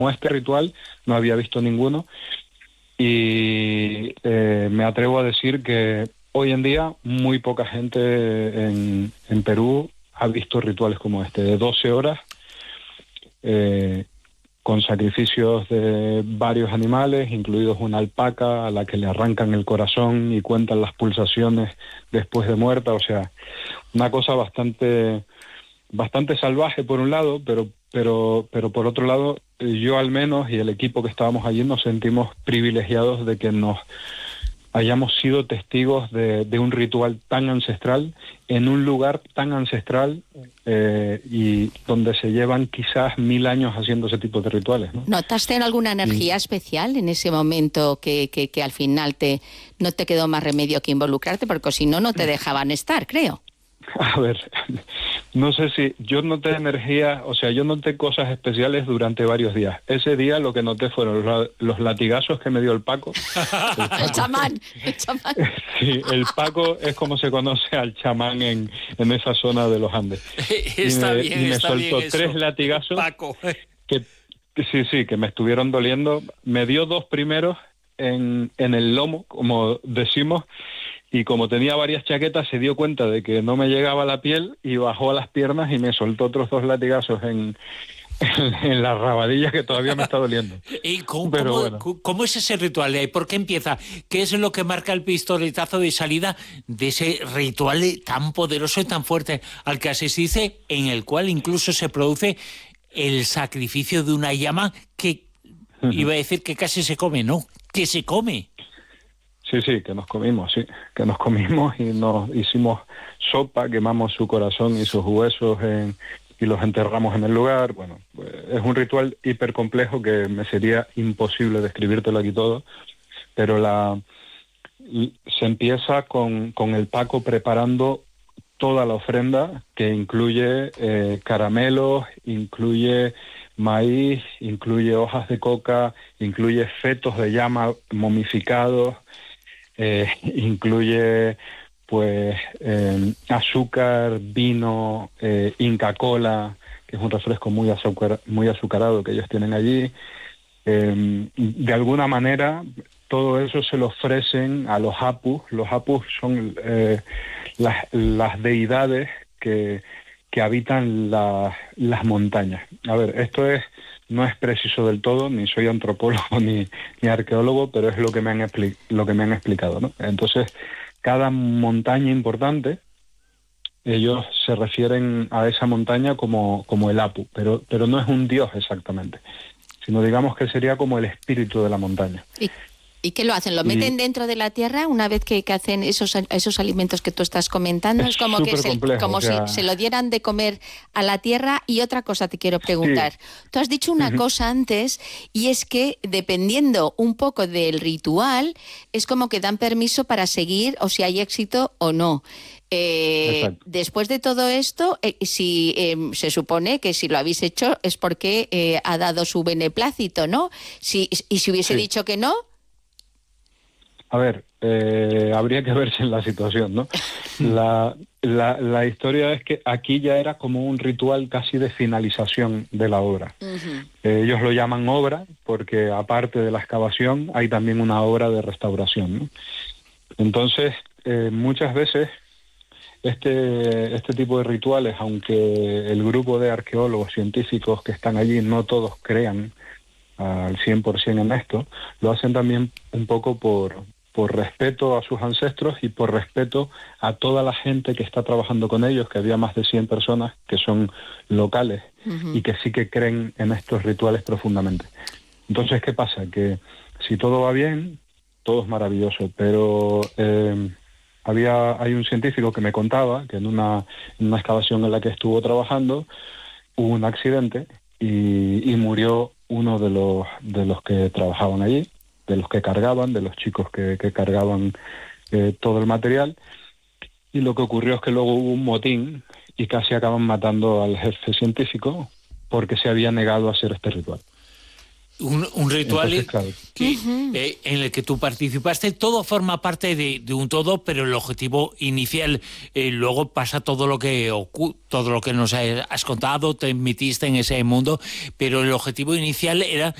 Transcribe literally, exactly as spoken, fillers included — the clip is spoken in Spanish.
este ritual no había visto ninguno, y eh, me atrevo a decir que hoy en día muy poca gente en, en Perú ha visto rituales como este, de doce horas, eh, con sacrificios de varios animales, incluidos una alpaca a la que le arrancan el corazón y cuentan las pulsaciones después de muerta. O sea, una cosa bastante, bastante salvaje por un lado, pero, pero, pero por otro lado, yo al menos y el equipo que estábamos allí nos sentimos privilegiados de que nos hayamos sido testigos de, de un ritual tan ancestral, en un lugar tan ancestral, eh, y donde se llevan quizás mil años haciendo ese tipo de rituales, ¿no? ¿Notaste alguna energía sí. especial en ese momento que, que, que al final te no te quedó más remedio que involucrarte? Porque si no, no te dejaban estar, creo. A ver, no sé si yo noté energía, o sea, yo noté cosas especiales durante varios días. Ese día lo que noté fueron los, los latigazos que me dio el Paco. El, Paco. el chamán, el chamán. Sí, el Paco es como se conoce al chamán en, en esa zona de los Andes. Está y me, bien, y me está soltó bien tres eso. latigazos Paco. que, que sí, sí, que me estuvieron doliendo. Me dio dos primeros en, en el lomo, como decimos. Y como tenía varias chaquetas, se dio cuenta de que no me llegaba la piel y bajó a las piernas y me soltó otros dos latigazos en, en, en la rabadilla, que todavía me está doliendo. ¿Y cómo, Pero cómo, bueno. cómo es ese ritual? ¿Por qué empieza? ¿Qué es lo que marca el pistoletazo de salida de ese ritual tan poderoso y tan fuerte al que así se dice, en el cual incluso se produce el sacrificio de una llama que, uh-huh. iba a decir que casi se come, no, que se come? Sí, sí, que nos comimos, sí, que nos comimos y nos hicimos sopa, quemamos su corazón y sus huesos en, y los enterramos en el lugar. Bueno, pues es un ritual hiper complejo que me sería imposible describírtelo aquí todo, pero la se empieza con, con el Paco preparando toda la ofrenda, que incluye eh, caramelos, incluye maíz, incluye hojas de coca, incluye fetos de llama momificados, Eh, incluye pues eh, azúcar, vino, eh, Inca Kola, que es un refresco muy, azucar, muy azucarado que ellos tienen allí. Eh, de alguna manera todo eso se lo ofrecen a los apus. Los apus son eh, las, las deidades que, que habitan la, las montañas. A ver, esto es no es preciso del todo, ni soy antropólogo ni, ni arqueólogo, pero es lo que me han expli- lo que me han explicado, ¿no? Entonces, cada montaña importante, ellos se refieren a esa montaña como, como el Apu, pero, pero no es un dios exactamente, sino digamos que sería como el espíritu de la montaña. ¿Y, y qué lo hacen? ¿Lo meten y, dentro de la tierra una vez que, que hacen esos, esos alimentos que tú estás comentando? Es, es como que se, complejo, como o sea... si se lo dieran de comer a la tierra. Y otra cosa te quiero preguntar. Sí. Tú has dicho una uh-huh. cosa antes, y es que dependiendo un poco del ritual, es como que dan permiso para seguir o si hay éxito o no. Eh, después de todo esto, eh, si eh, se supone que si lo habéis hecho es porque eh, ha dado su beneplácito, ¿no? Si, y si hubiese sí. dicho que no... A ver, eh, habría que verse en la situación, ¿no? La, la, la historia es que aquí ya era como un ritual casi de finalización de la obra. Uh-huh. Eh, ellos lo llaman obra porque aparte de la excavación hay también una obra de restauración, ¿no? Entonces, eh, muchas veces este, este tipo de rituales, aunque el grupo de arqueólogos científicos que están allí no todos crean al cien por ciento en esto, lo hacen también un poco por... por respeto a sus ancestros y por respeto a toda la gente que está trabajando con ellos, que había más de cien personas que son locales uh-huh. y que sí que creen en estos rituales profundamente. Entonces, ¿qué pasa? Que si todo va bien, todo es maravilloso, pero eh, había hay un científico que me contaba que en una, en una excavación en la que estuvo trabajando hubo un accidente y, y murió uno de los, de los que trabajaban allí, de los que cargaban, de los chicos que, que cargaban eh, todo el material, y lo que ocurrió es que luego hubo un motín y casi acaban matando al jefe científico porque se había negado a hacer este ritual. Un, un ritual Entonces, claro. que, eh, en el que tú participaste, todo forma parte de, de un todo, pero el objetivo inicial, eh, luego pasa todo lo que ocu todo lo que nos has contado, te metiste en ese mundo, pero el objetivo inicial era